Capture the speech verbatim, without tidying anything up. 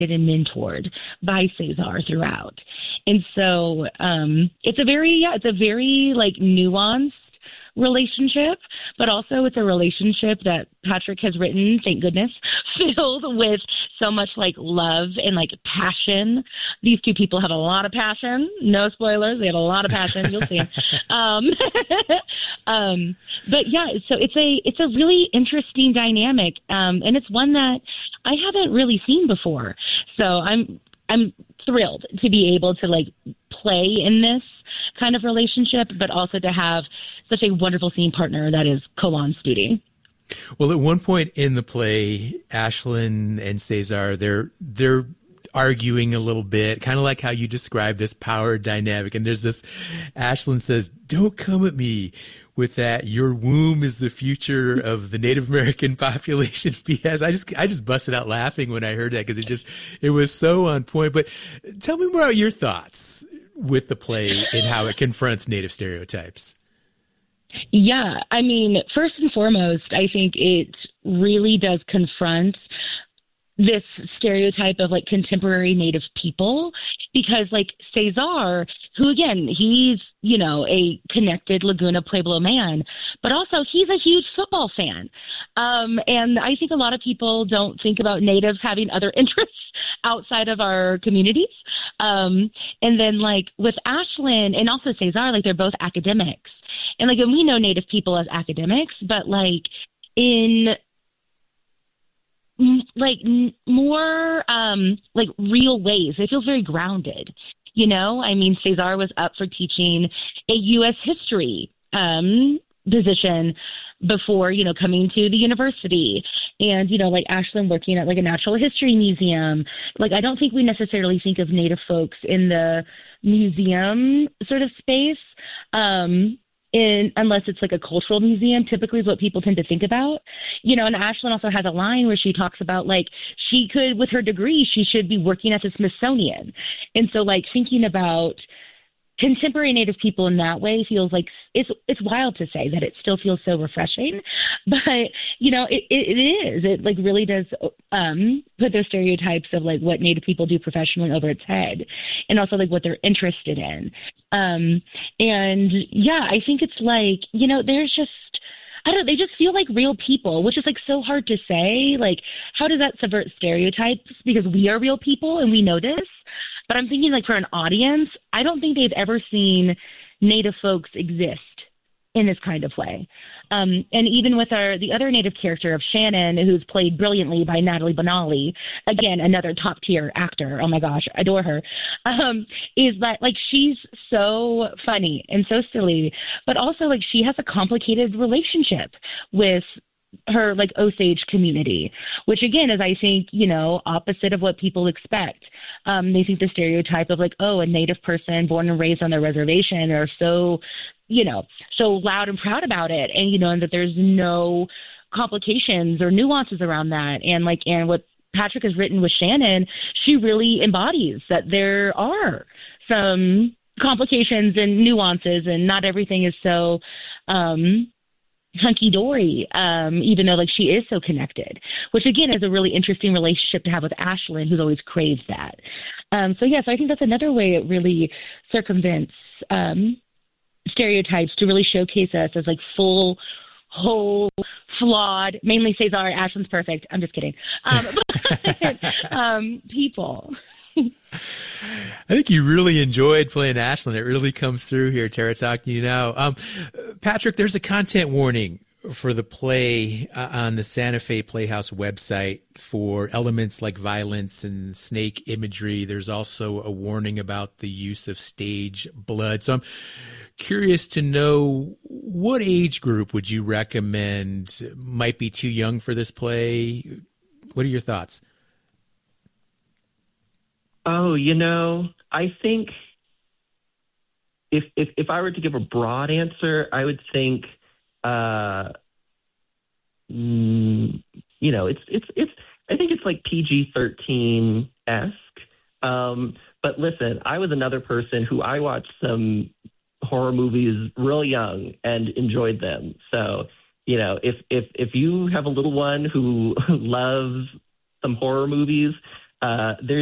and mentored by Cesar throughout. And so um, it's a very, yeah, it's a very like nuanced relationship, but also it's a relationship that Patrick has written, thank goodness, filled with so much like love and like passion. These two people have a lot of passion. No spoilers. They have a lot of passion. You'll see. um, um, but yeah, so it's a, it's a really interesting dynamic. Um, and it's one that I haven't really seen before. So I'm, I'm thrilled to be able to like play in this kind of relationship, but also to have such a wonderful scene partner that is Colon Studi. Well, at one point in the play, Ashlyn and Cesar, they're they're arguing a little bit, kind of like how you described this power dynamic. And there's this, Ashlyn says, "Don't come at me with that. Your womb is the future of the Native American population." B S. I just I just busted out laughing when I heard that because it just it was so on point. But tell me more about your thoughts with the play and how it confronts Native stereotypes. Yeah, I mean, first and foremost, I think it really does confront this stereotype of like contemporary Native people, because like Cesar, who again, he's, you know, a connected Laguna Pueblo man, but also he's a huge football fan. Um, and I think a lot of people don't think about Natives having other interests outside of our communities. Um, and then like with Ashlyn and also Cesar, like they're both academics. And like, and we know Native people as academics, but like in like more um, like real ways, it feels very grounded. You know, I mean, Cesar was up for teaching a U S history um, position before, you know, coming to the university. And, you know, like Ashlyn working at like a natural history museum. Like, I don't think we necessarily think of Native folks in the museum sort of space. Um, In, unless it's like a cultural museum, typically is what people tend to think about. You know, and Ashlyn also has a line where she talks about like she could, with her degree, she should be working at the Smithsonian. And so like thinking about contemporary Native people in that way feels like it's it's wild to say that it still feels so refreshing, but you know it, it, it is it like really does um, put those stereotypes of like what Native people do professionally over its head, and also like what they're interested in. Um, and yeah, I think it's like you know there's just. I don't they just feel like real people, which is like so hard to say. Like, how does that subvert stereotypes? Because we are real people and we know this. But I'm thinking like for an audience, I don't think they've ever seen Native folks exist in this kind of way. Um, and even with our the other Native character of Shannon, who's played brilliantly by Natalie Benali, again, another top tier actor. Oh my gosh, I adore her. Um, is that like she's so funny and so silly, but also like she has a complicated relationship with her like Osage community, which again is I think, you know, opposite of what people expect. Um, they think the stereotype of like, oh, a Native person born and raised on their reservation are so, you know, so loud and proud about it. And, you know, and that there's no complications or nuances around that. And like, and what Patrick has written with Shannon, she really embodies that there are some complications and nuances and not everything is so, um, hunky-dory, um, even though like she is so connected, which again is a really interesting relationship to have with Ashlyn, who's always craved that. Um, so yeah, so I think that's another way it really circumvents um, stereotypes to really showcase us as like full, whole, flawed, mainly Cesar, Ashlyn's perfect. I'm just kidding. Um, but, um, people. I think you really enjoyed playing Ashlyn. It really comes through here, Tara, talking to you now. Um, Patrick, there's a content warning for the play uh, on the Santa Fe Playhouse website for elements like violence and snake imagery. There's also a warning about the use of stage blood. So I'm curious to know, what age group would you recommend might be too young for this play? What are your thoughts? Oh, you know, I think if if if I were to give a broad answer, I would think, uh, mm, you know, it's it's it's. I think it's like P G thirteen esque. Um, but listen, I was another person who I watched some horror movies real young and enjoyed them. So, you know, if if if you have a little one who loves some horror movies, uh, there's